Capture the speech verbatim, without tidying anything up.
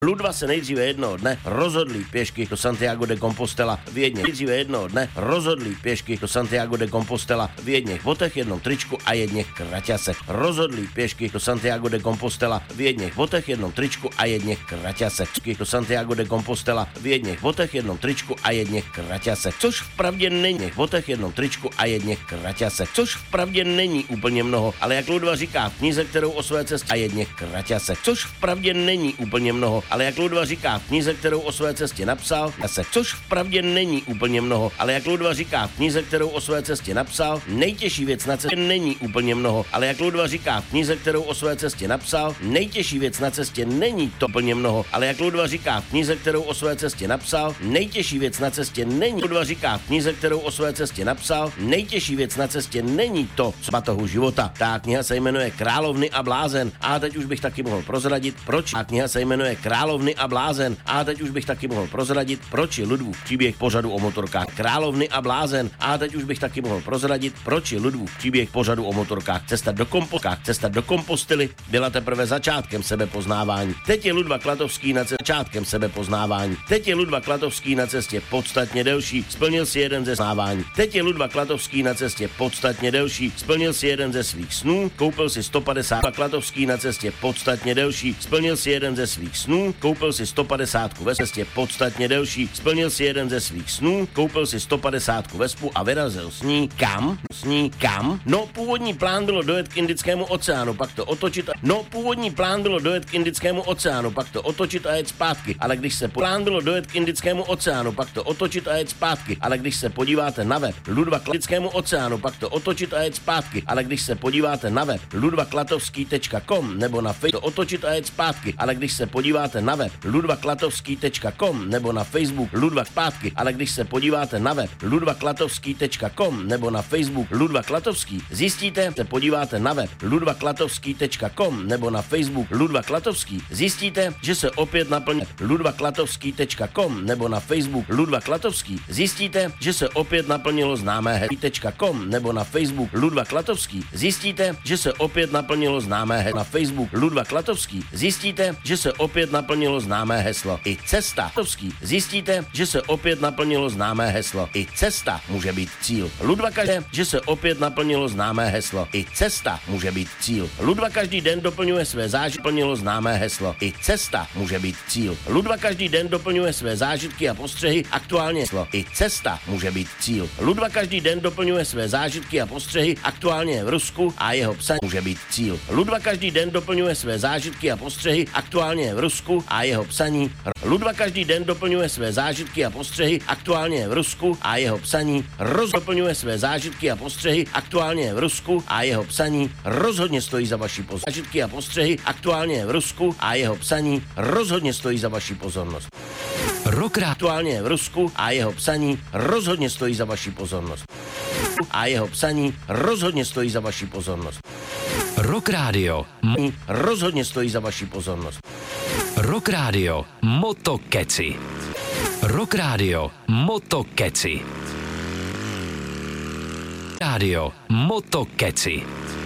Ludva se nejdříve jednoho dne rozhodli pěšky do Santiago de Compostela v jedněch. Nejdříve jednoho dne rozhodli pěšky do Santiago de Compostela v jedněch botech, jednom tričku a jedněch kraťasech. Rozhodli pěšky do Santiago de Compostela v jedněch botech, jednom tričku a jedněch kraťasech. Do Santiago de Compostela v jedněch botech, jednom tričku a jedněch kraťasech. Což vpravdě není v botech, jednom tričku a jedněch kraťasech. Což vpravdě není úplně mnoho, ale jak Ludva říká v knize, kterou o své cestě a jedněch kraťasech. Což vpravdě není úplně mnoho, ale jak Ludva říká v knize, kterou o své cestě napsal, což vpravdě není úplně mnoho, ale jak Ludva říká v knize, kterou o své cestě napsal, nejtěžší věc na cestě není úplně mnoho, ale jak Ludva říká v knize, kterou o své cestě napsal, nejtěžší věc na cestě není to úplně mnoho, ale jak Ludva říká v knize, kterou o své cestě napsal, nejtěžší věc na cestě není. Ludva říká v knize, kterou o své cestě napsal, nejtěžší věc na cestě není to, co batohu života. Ta kniha se jmenuje Královny a blázen. A teď už bych taky mohl prozradit, proč. Ta kniha se jmenuje Královny a blázen. A teď už bych taky mohl prozradit, proč je Ludvův příběh pořadu o motorkách Královny a blázen. A teď už bych taky mohl prozradit, proč je Ludvův příběh pořadu o motorkách Cesta do kompostkách, Cesta do Kompostely byla teprve začátkem sebepoznávání. Teď je Ludva Klatovský na cestě začátkem sebepoznávání. Teď je Ludva Klatovský na cestě podstatně delší, splnil si jeden ze snávání. Teď je Ludva Klatovský na cestě podstatně delší, splnil si jeden ze svých snů, koupil si sto padesát. Klatovský na cestě podstatně delší, splnil si jeden ze svých snů, koupil si sto padesát ve cestě podstatně delší, splnil si jeden ze svých snů, koupil si sto padesát vespu a vyrazil s ní kam? S ní kam? No, původní plán bylo dojet k Indickému oceánu, pak to otočit a... No, původní plán bylo dojet k Indickému oceánu, pak to otočit a jet zpátky, ale když se plán bylo dojet k Indickému oceánu, pak to otočit a jet zpátky, ale když se podíváte na web Ludva k Indickému oceánu, pak to otočit a jet zpátky, ale když se podíváte na web ludva klatovský tečka com nebo na Facebook otočit a jet zpátky, ale když se podíváte na web ludva klatovský tečka com nebo na Facebook Ludva zpátky, ale když se podíváte na web ludva klatovský tečka com nebo na Facebook Ludva Klatovský, zjistíte, se podíváte na web ludva klatovský tečka com nebo na Facebook Ludva Klatovský, zjistíte, že se opět naplní ludva klatovský tečka com nebo na Facebook Ludva Klatovský, zjistíte, že se opět naplnilo známé heslo tečka com nebo na Facebook Ludva Klatovský, zjistíte, že se opět naplnilo známé heslo na Facebook Ludva Klatovský, zjistíte, že se opět naplnilo známé heslo i cesta Klatovský, zjistíte, že se opět naplnilo známé heslo i cesta může být cíl. Ludva každý, že se opět naplnilo známé heslo i cesta může být cíl. Ludva každý den doplňuje své zážitky, plnilo známé heslo i cesta může být cíl. Ludva každý den doplňuje své zážitky a postřehy, aktuálně heslo i cesta může být cíl. Ludva každý den doplňuje své zážitky a postřehy, aktuálně v Rusku a jeho psaní může být cíl. Ludva každý den doplňuje své zážitky a postřehy, aktuálně v Rusku a jeho psaní. Ludva každý den doplňuje své zážitky a postřehy, aktuálně v Rusku a jeho psaní. Roz doplňuje své zážitky a postřehy, aktuálně v Rusku a jeho psaní. Rozhodně stojí za vaši pozornost. Zážitky a postřehy, aktuálně v Rusku a jeho psaní. Rozhodně stojí za vaši pozornost. Rokrát aktuálně v Rusku a jeho psaní. Rozhodně stojí za vaši pozornost. A jeho psaní rozhodně stojí za vaši pozornost. Rock Radio. Rozhodně stojí za vaši pozornost. Rock Radio. Motokeci. Rock Radio. Motokeci. Radio. Motokeci.